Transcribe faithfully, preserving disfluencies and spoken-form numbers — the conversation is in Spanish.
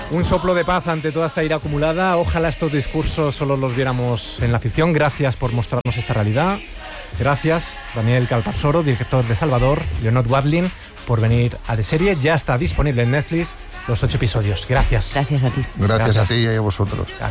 Un soplo de paz ante toda esta ira acumulada. Ojalá estos discursos solo los viéramos en la ficción. Gracias por mostrarnos esta realidad. Gracias, Daniel Calparsoro, director de Salvador, Leonor Watling, por venir a De Serie. Ya está disponible en Netflix los ocho episodios. Gracias. Gracias a ti. Gracias, Gracias. a ti y a vosotros. Gracias.